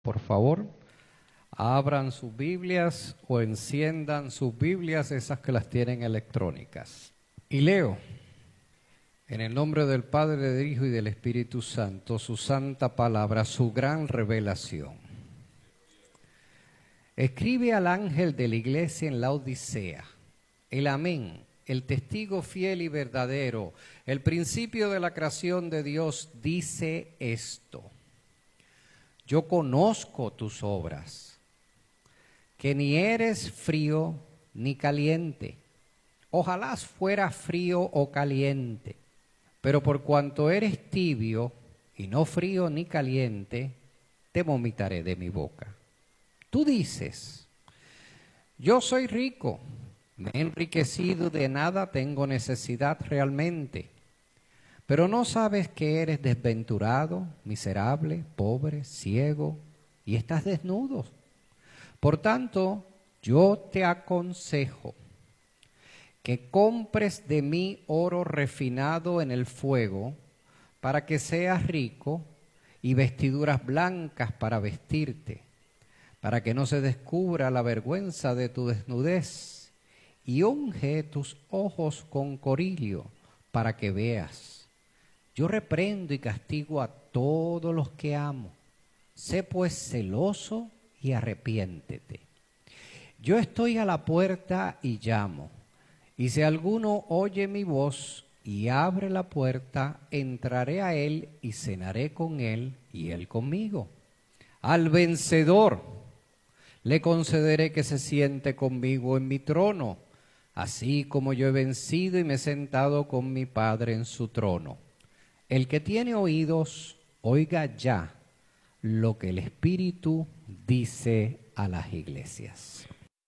Por favor, abran sus Biblias o enciendan sus Biblias, esas que las tienen electrónicas. Y leo, en el nombre del Padre, del Hijo y del Espíritu Santo, su santa palabra, su gran revelación. Escribe al ángel de la iglesia en la Odisea, el Amén, el testigo fiel y verdadero, el principio de la creación de Dios, dice esto: yo conozco tus obras, que ni eres frío ni caliente. Ojalá fueras frío o caliente, pero por cuanto eres tibio y no frío ni caliente, te vomitaré de mi boca. Tú dices, yo soy rico, me he enriquecido, de nada tengo necesidad realmente. Pero no sabes que eres desventurado, miserable, pobre, ciego y estás desnudo. Por tanto, yo te aconsejo que compres de mí oro refinado en el fuego para que seas rico, y vestiduras blancas para vestirte, para que no se descubra la vergüenza de tu desnudez, y unge tus ojos con colirio para que veas. Yo reprendo y castigo a todos los que amo. Sé pues celoso y arrepiéntete. Yo estoy a la puerta y llamo, y si alguno oye mi voz y abre la puerta, entraré a él y cenaré con él y él conmigo. Al vencedor le concederé que se siente conmigo en mi trono, así como yo he vencido y me he sentado con mi Padre en su trono. El que tiene oídos, oiga ya lo que el Espíritu dice a las iglesias.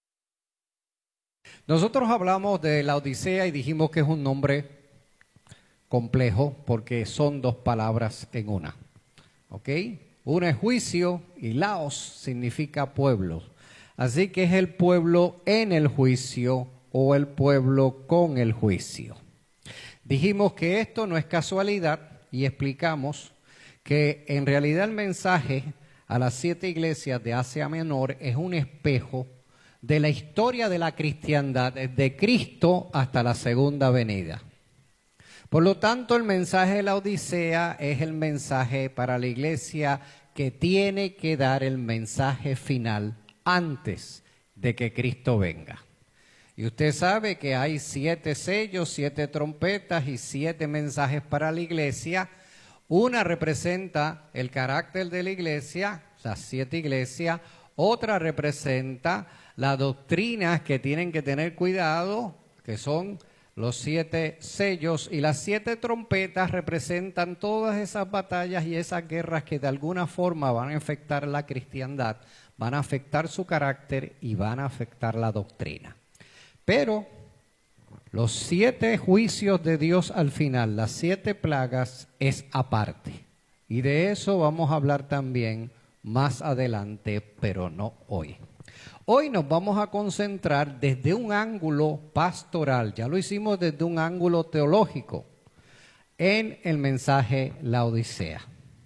Nosotros hablamos de la Odisea y dijimos que es un nombre complejo porque son dos palabras en una. ¿Ok? Una es juicio y laos significa pueblo. Así que es el pueblo en el juicio o el pueblo con el juicio. Dijimos que esto no es casualidad y explicamos que en realidad el mensaje a las 7 iglesias de Asia Menor es un espejo de la historia de la cristiandad desde Cristo hasta la segunda venida. Por lo tanto, el mensaje de la Odisea es el mensaje para la iglesia que tiene que dar el mensaje final antes de que Cristo venga. Y usted sabe que hay 7 sellos, 7 trompetas y 7 mensajes para la iglesia. Una representa el carácter de la iglesia, las 7 iglesias. Otra representa las doctrinas que tienen que tener cuidado, que son los 7 sellos. Y las 7 trompetas representan todas esas batallas y esas guerras que de alguna forma van a afectar la cristiandad, van a afectar su carácter y van a afectar la doctrina. Pero los 7 juicios de Dios al final, las 7 plagas, es aparte. Y de eso vamos a hablar también más adelante, pero no hoy. Hoy nos vamos a concentrar desde un ángulo pastoral, ya lo hicimos desde un ángulo teológico, en el mensaje La Odisea.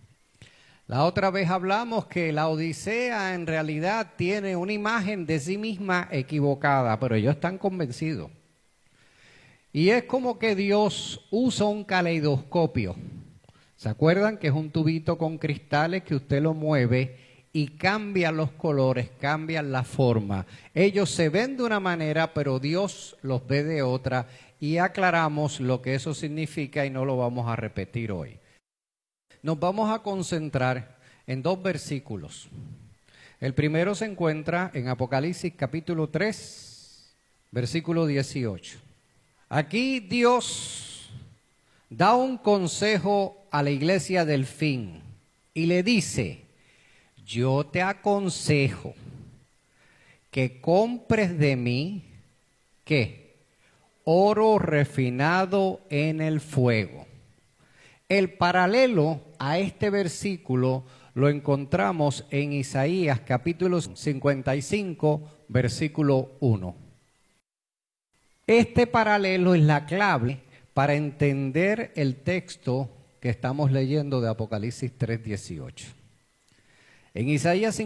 La otra vez hablamos que la Odisea en realidad tiene una imagen de sí misma equivocada, pero ellos están convencidos. Y es como que Dios usa un caleidoscopio. ¿Se acuerdan que es un tubito con cristales que usted lo mueve y cambia los colores, cambia la forma? Ellos se ven de una manera, pero Dios los ve de otra, y aclaramos lo que eso significa y no lo vamos a repetir hoy. Nos vamos a concentrar en 2 versículos. El primero se encuentra en Apocalipsis capítulo 3, versículo 18. Aquí Dios da un consejo a la iglesia del fin y le dice: yo te aconsejo que compres de mí, ¿qué? Oro refinado en el fuego. El paralelo a este versículo lo encontramos en Isaías capítulo 55, versículo 1. Este paralelo es la clave para entender el texto que estamos leyendo de Apocalipsis 3:18. En Isaías